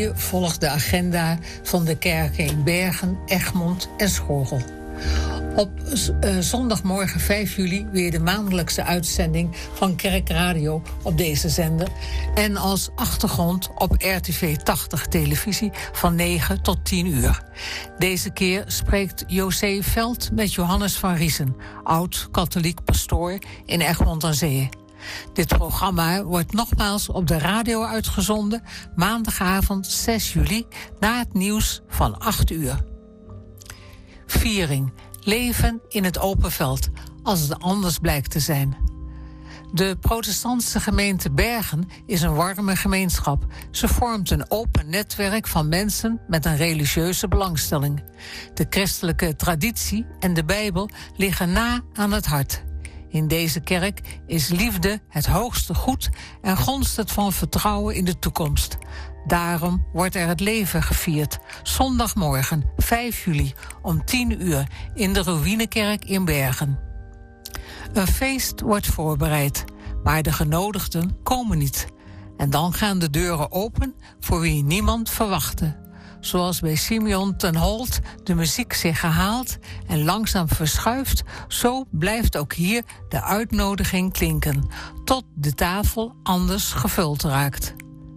Volgt de agenda van de kerken in Bergen, Egmond en Schorrel. Op zondagmorgen 5 juli weer de maandelijkse uitzending van Kerkradio op deze zender. En als achtergrond op RTV 80 televisie van 9 tot 10 uur. Deze keer spreekt José Veld met Johannes van Riesen, oud-katholiek pastoor in Egmond aan Zee. Dit programma wordt nogmaals op de radio uitgezonden, maandagavond 6 juli, na het nieuws van 8 uur. Viering. Leven in het open veld, als het anders blijkt te zijn. De protestantse gemeente Bergen is een warme gemeenschap. Ze vormt een open netwerk van mensen met een religieuze belangstelling. De christelijke traditie en de Bijbel liggen na aan het hart. In deze kerk is liefde het hoogste goed en gonst het van vertrouwen in de toekomst. Daarom wordt er het leven gevierd. Zondagmorgen 5 juli om 10 uur in de Ruïnekerk in Bergen. Een feest wordt voorbereid, maar de genodigden komen niet. En dan gaan de deuren open voor wie niemand verwachtte. Zoals bij Simeon ten Holt de muziek zich herhaalt en langzaam verschuift, zo blijft ook hier de uitnodiging klinken, tot de tafel anders gevuld raakt.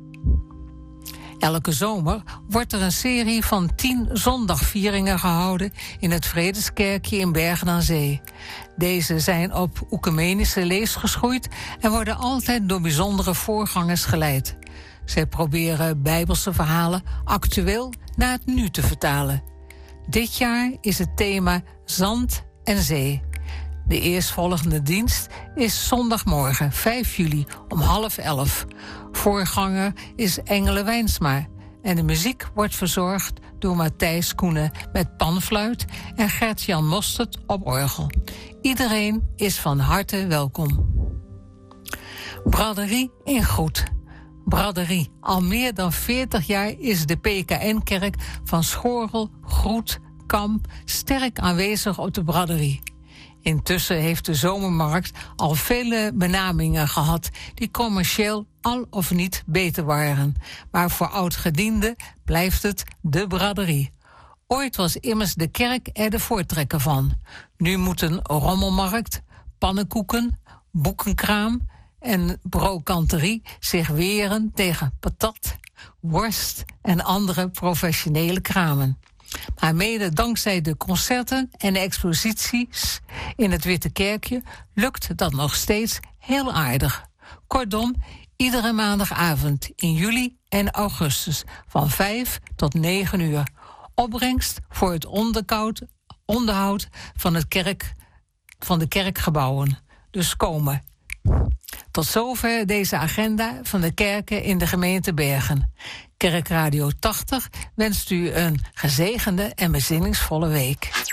Elke zomer wordt er een serie van 10 zondagvieringen gehouden in het Vredeskerkje in Bergen aan Zee. Deze zijn op oecumenische lees geschoeid en worden altijd door bijzondere voorgangers geleid. Zij proberen Bijbelse verhalen actueel naar het nu te vertalen. Dit jaar is het thema Zand en Zee. De eerstvolgende dienst is zondagmorgen 5 juli om 10:30. Voorganger is Engele Wijnsma en de muziek wordt verzorgd door Matthijs Koenen met panfluit en Gert-Jan Mostert op orgel. Iedereen is van harte welkom. Braderie in Groet. Braderie. Al meer dan 40 jaar is de PKN-kerk van Schorrel, Groet, Kamp sterk aanwezig op de braderie. Intussen heeft de zomermarkt al vele benamingen gehad die commercieel al of niet beter waren. Maar voor oudgedienden blijft het de braderie. Ooit was immers de kerk er de voortrekker van. Nu moeten rommelmarkt, pannenkoeken, boekenkraam en brokanterie zich weren tegen patat, worst en andere professionele kramen. Maar mede dankzij de concerten en de exposities in het Witte Kerkje lukt dat nog steeds heel aardig. Kortom, iedere maandagavond in juli en augustus van 5 tot 9 uur. Opbrengst voor het onderhoud van de kerkgebouwen. Dus komen. Tot zover deze agenda van de kerken in de gemeente Bergen. Kerkradio 80 wenst u een gezegende en bezinningsvolle week.